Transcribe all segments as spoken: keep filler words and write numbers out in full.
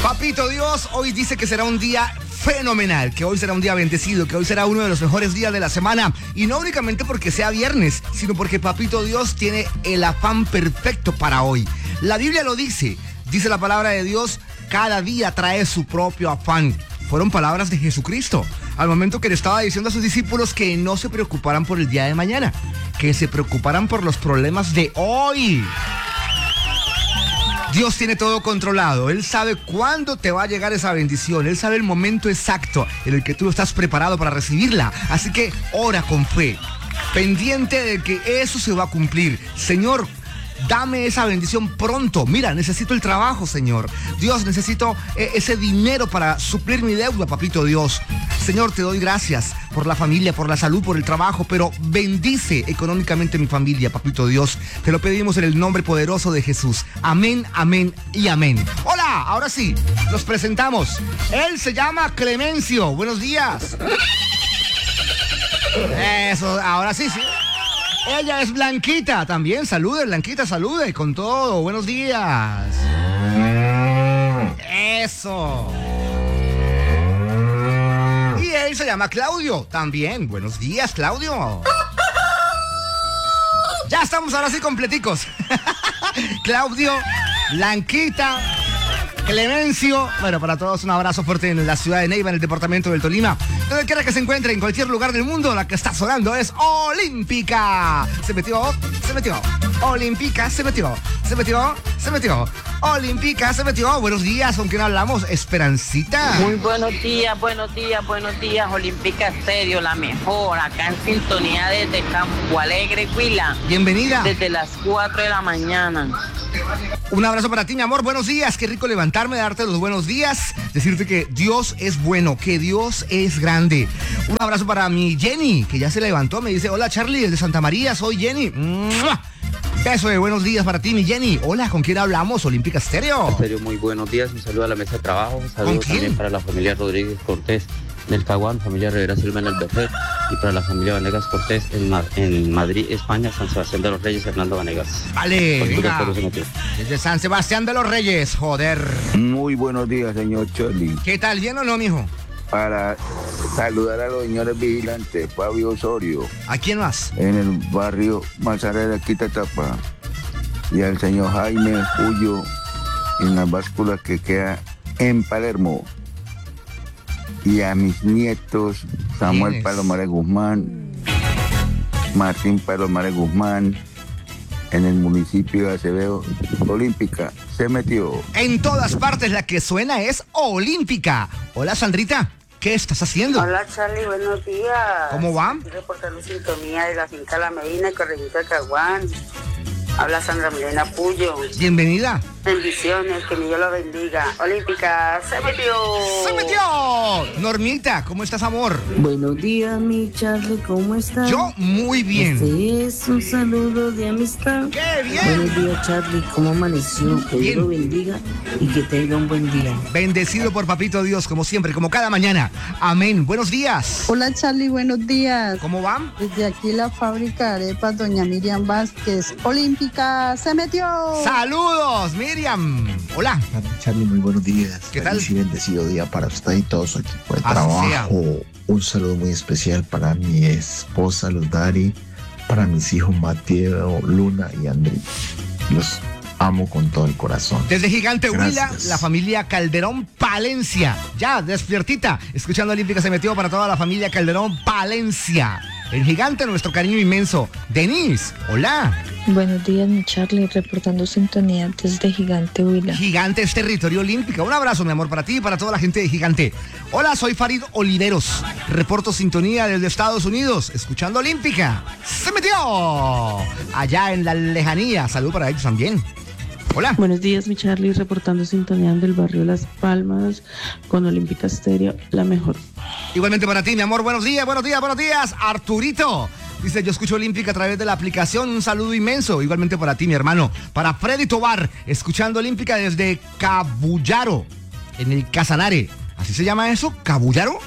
Papito Dios hoy dice que será un día fenomenal, que hoy será un día bendecido, que hoy será uno de los mejores días de la semana. Y no únicamente porque sea viernes, sino porque Papito Dios tiene el afán perfecto para hoy. La Biblia lo dice, dice la palabra de Dios, cada día trae su propio afán. Fueron palabras de Jesucristo, al momento que le estaba diciendo a sus discípulos que no se preocuparan por el día de mañana, que se preocuparan por los problemas de hoy. Dios tiene todo controlado, Él sabe cuándo te va a llegar esa bendición, Él sabe el momento exacto en el que tú estás preparado para recibirla, así que ora con fe, pendiente de que eso se va a cumplir. Señor, dame esa bendición pronto. Mira, necesito el trabajo, Señor. Dios, necesito eh, ese dinero para suplir mi deuda, Papito Dios. Señor, te doy gracias por la familia, por la salud, por el trabajo, pero bendice económicamente mi familia, Papito Dios. Te lo pedimos en el nombre poderoso de Jesús. Amén, amén y amén. Hola, ahora sí, los presentamos. Él se llama Clemencio. Buenos días. Eso, ahora sí, sí. Ella es Blanquita, también salude, Blanquita, salude, con todo, buenos días. Eso. Y él se llama Claudio, también, buenos días, Claudio. Ya estamos ahora sí completicos. Claudio, Blanquita, Clemencio. Bueno, para todos un abrazo fuerte en la ciudad de Neiva, en el departamento del Tolima. Donde quiera que se encuentre, en cualquier lugar del mundo, la que está sonando es Olímpica. Se metió, se metió. Olímpica, se metió, se metió, se metió. Olímpica, se metió. Buenos días, ¿con quién hablamos? Esperancita. Muy buenos días, buenos días, buenos días. Olímpica Estéreo, la mejor. Acá en sintonía desde Campo Alegre, Huila. Bienvenida. Desde las cuatro de la mañana. Un abrazo para ti, mi amor. Buenos días. Qué rico levantarme, darte los buenos días. Decirte que Dios es bueno, que Dios es grande. Un abrazo para mi Jenny, que ya se levantó. Me dice, hola, Charlie, desde Santa María. Soy Jenny. ¡Mua! Beso de buenos días para ti, mi Jenny. Hola, ¿con quién hablamos? Olímpica Estéreo. Estéreo, muy buenos días. Un saludo a la mesa de trabajo. Un saludo también para la familia Rodríguez Cortés del Caguán, familia Rivera Silva en el Bejer, y para la familia Vanegas Cortés en, Ma en Madrid, España, San Sebastián de los Reyes, Hernando Vanegas. Vale, venga. Desde San Sebastián de los Reyes, joder. Muy buenos días, señor Charlie. ¿Qué tal? ¿Bien o no, mijo? Para saludar a los señores vigilantes, Fabio Osorio. ¿A quién más? En el barrio Mazarera, Quitatapa. Y al señor Jaime Puyo en las básculas que queda en Palermo. Y a mis nietos, Samuel Palomares Guzmán, Martín Palomares Guzmán, en el municipio de Acevedo. Olímpica se metió. En todas partes la que suena es Olímpica. Hola, Sandrita, ¿qué estás haciendo? Hola, Charlie, buenos días. ¿Cómo va? Estoy reportando sintonía de la finca La Medina y Corregidor de Caguán. Habla Sandra Milena Puyo. Bienvenida. Bendiciones, que mi Dios lo bendiga. Olímpica, se metió. ¡Se metió! Normita, ¿cómo estás, amor? Buenos días, mi Charlie, ¿cómo estás? Yo muy bien. Este es un saludo de amistad. ¡Qué bien! Buenos días, Charlie, ¿cómo amaneció? Que Dios lo bendiga y que tenga un buen día. Bendecido por Papito Dios, como siempre, como cada mañana. Amén. Buenos días. Hola, Charlie, buenos días. ¿Cómo van? Desde aquí la fábrica de arepas, doña Miriam Vázquez. Olímpica, se metió. ¡Saludos, Miriam! Hola. Charlie, muy buenos días. ¿Qué tal? Feliz y bendecido día para usted y todo su equipo de Así trabajo. sea. Un saludo muy especial para mi esposa, Luz Dari, para mis hijos Mateo, Luna y André. Los amo con todo el corazón. Desde Gigante Huila, Gracias. la familia Calderón Palencia. Ya, despiertita. Escuchando Olímpica se metió para toda la familia Calderón Palencia. El Gigante, nuestro cariño inmenso. Denise, hola. Buenos días, mi Charlie, reportando sintonía desde Gigante Huila. Gigante es territorio olímpico. Un abrazo, mi amor, para ti y para toda la gente de Gigante. Hola, soy Farid Oliveros. Reporto sintonía desde Estados Unidos, escuchando Olímpica. ¡Se metió! Allá en la lejanía. Salud para ellos también. Hola. Buenos días, mi Charlie, reportando sintonía del barrio Las Palmas con Olímpica Estéreo, la mejor. Igualmente para ti, mi amor. Buenos días, buenos días, buenos días. Arturito. Dice, yo escucho Olímpica a través de la aplicación. Un saludo inmenso. Igualmente para ti, mi hermano. Para Freddy Tobar, escuchando Olímpica desde Cabullaro, en el Casanare. ¿Así se llama eso? ¿Cabullaro?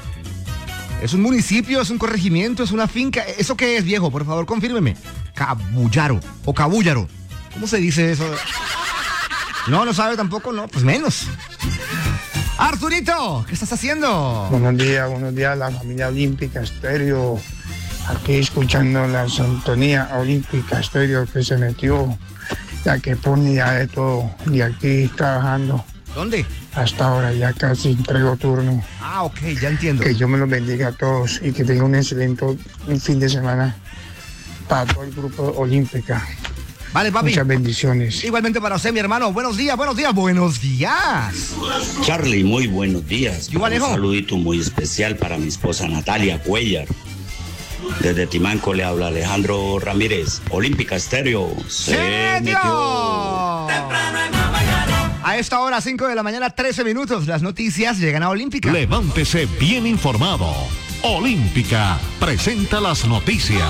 ¿Es un municipio? ¿Es un corregimiento? ¿Es una finca? ¿Eso qué es, viejo? Por favor, confírmeme. Cabullaro o Cabullaro. ¿Cómo se dice eso? No, no sabe tampoco, no. Pues menos. Arturito, ¿qué estás haciendo? Buenos días, buenos días, la familia Olímpica Estéreo. Aquí escuchando la sintonía Olímpica Estéreo que se metió, ya que pone ya de todo. Y aquí trabajando. ¿Dónde? Hasta ahora, ya casi entrego turno. Ah, ok, ya entiendo. Que Dios me los bendiga a todos y que tengan un excelente un fin de semana para todo el grupo Olímpica. Vale, papi. Muchas bendiciones. Igualmente para usted, mi hermano. Buenos días, buenos días, buenos días. Charlie, muy buenos días. Yo, Un saludito muy especial para mi esposa Natalia Cuellar. Desde Timanco le habla Alejandro Ramírez. Olímpica Estéreo. Se, ¡Se metió! A esta hora, cinco de la mañana, trece minutos. Las noticias llegan a Olímpica. Levántese bien informado. Olímpica presenta las noticias.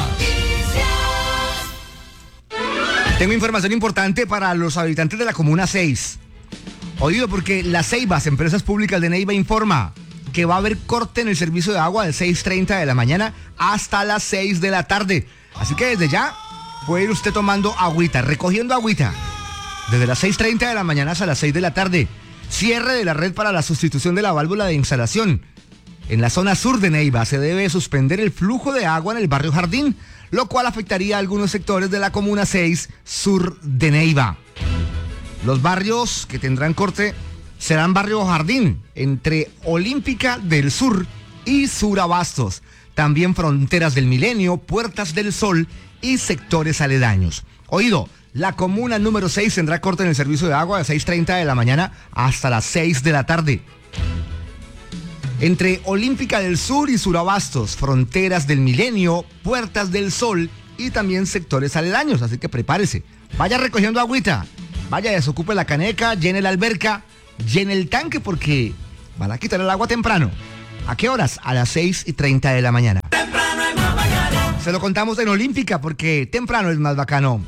Tengo información importante para los habitantes de la Comuna seis. Oído, porque las Ceibas, Empresas Públicas de Neiva, informa que va a haber corte en el servicio de agua de seis treinta de la mañana hasta las seis de la tarde. Así que desde ya puede ir usted tomando agüita, recogiendo agüita. Desde las seis treinta de la mañana hasta las seis de la tarde. Cierre de la red para la sustitución de la válvula de instalación. En la zona sur de Neiva se debe suspender el flujo de agua en el barrio Jardín, lo cual afectaría a algunos sectores de la Comuna seis sur de Neiva. Los barrios que tendrán corte serán Barrio Jardín, entre Olímpica del Sur y Surabastos. También Fronteras del Milenio, Puertas del Sol y sectores aledaños. Oído, la comuna número seis tendrá corte en el servicio de agua de seis treinta de la mañana hasta las seis de la tarde. Entre Olímpica del Sur y Surabastos, Fronteras del Milenio, Puertas del Sol y también sectores aledaños. Así que prepárese. Vaya recogiendo agüita. Vaya, desocupe la caneca, llene la alberca, llene el tanque porque van a quitar el agua temprano. ¿A qué horas? A las seis y treinta de la mañana. Se lo contamos en Olímpica porque temprano es más bacano.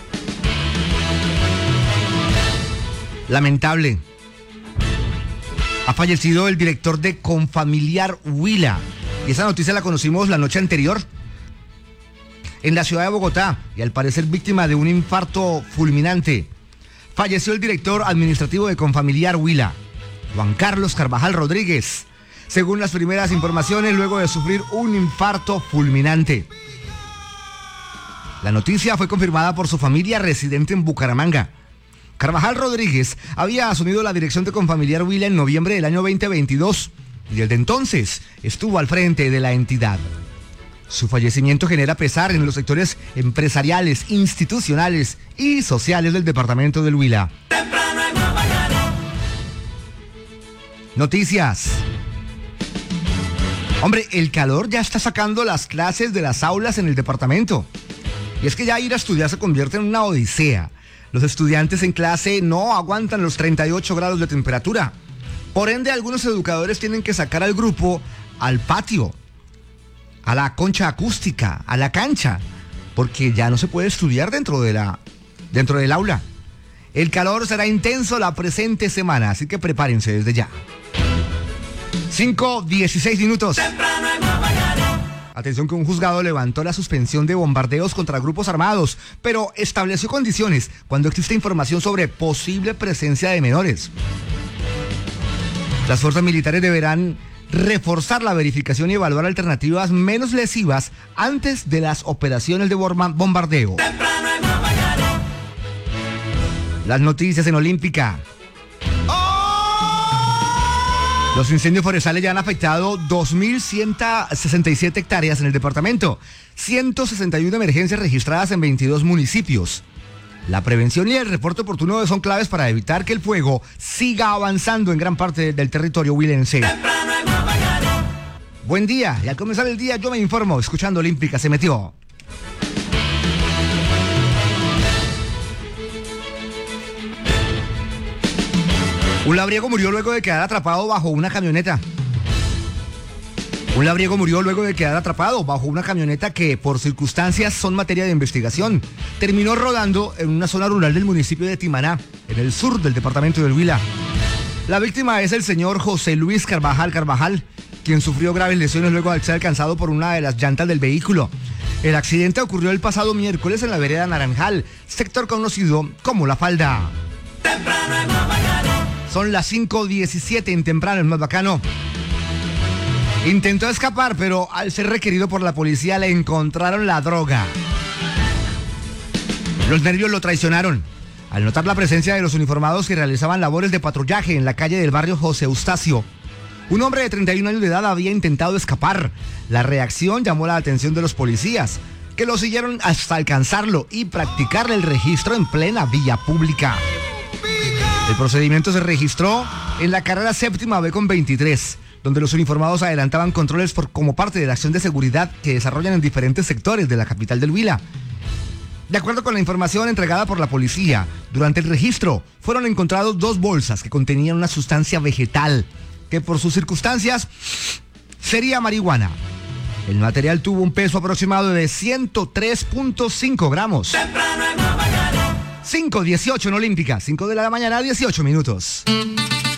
Lamentable. Ha fallecido el director de Confamiliar Huila. Y esa noticia la conocimos la noche anterior en la ciudad de Bogotá y al parecer víctima de un infarto fulminante. Falleció el director administrativo de Confamiliar Huila, Juan Carlos Carvajal Rodríguez, según las primeras informaciones, luego de sufrir un infarto fulminante. La noticia fue confirmada por su familia residente en Bucaramanga. Carvajal Rodríguez había asumido la dirección de Confamiliar Huila en noviembre del año veinte veintidós y desde entonces estuvo al frente de la entidad. Su fallecimiento genera pesar en los sectores empresariales, institucionales y sociales del departamento del Huila. Noticias. Hombre, el calor ya está sacando las clases de las aulas en el departamento. Y es que ya ir a estudiar se convierte en una odisea. Los estudiantes en clase no aguantan los treinta y ocho grados de temperatura. Por ende, algunos educadores tienen que sacar al grupo al patio, a la concha acústica, a la cancha, porque ya no se puede estudiar dentro de la, dentro del aula. El calor será intenso la presente semana, así que prepárense desde ya. cinco dieciséis minutos. Atención que un juzgado levantó la suspensión de bombardeos contra grupos armados, pero estableció condiciones cuando existe información sobre posible presencia de menores. Las fuerzas militares deberán reforzar la verificación y evaluar alternativas menos lesivas antes de las operaciones de bombardeo. Las noticias en Olímpica. Los incendios forestales ya han afectado dos mil ciento sesenta y siete hectáreas en el departamento, ciento sesenta y una emergencias registradas en veintidós municipios. La prevención y el reporte oportuno son claves para evitar que el fuego siga avanzando en gran parte del territorio huilense. Buen día, y al comenzar el día yo me informo, escuchando Olímpica se metió. Un labriego murió luego de quedar atrapado bajo una camioneta. Un labriego murió luego de quedar atrapado bajo una camioneta que, por circunstancias, son materia de investigación. Terminó rodando en una zona rural del municipio de Timaná, en el sur del departamento del Huila. La víctima es el señor José Luis Carvajal Carvajal, quien sufrió graves lesiones luego de ser alcanzado por una de las llantas del vehículo. El accidente ocurrió el pasado miércoles en la vereda Naranjal, sector conocido como La Falda. Son las cinco diecisiete en temprano, es más bacano. Intentó escapar, pero al ser requerido por la policía le encontraron la droga. Los nervios lo traicionaron. Al notar la presencia de los uniformados que realizaban labores de patrullaje en la calle del barrio José Eustacio, un hombre de treinta y un años de edad había intentado escapar. La reacción llamó la atención de los policías, que lo siguieron hasta alcanzarlo y practicarle el registro en plena vía pública. El procedimiento se registró en la carrera séptima B con veintitrés, donde los uniformados adelantaban controles por, como parte de la acción de seguridad que desarrollan en diferentes sectores de la capital del Huila. De acuerdo con la información entregada por la policía, durante el registro fueron encontrados dos bolsas que contenían una sustancia vegetal que por sus circunstancias sería marihuana. El material tuvo un peso aproximado de ciento tres punto cinco gramos. cinco dieciocho en Olímpica, cinco de la mañana, dieciocho minutos.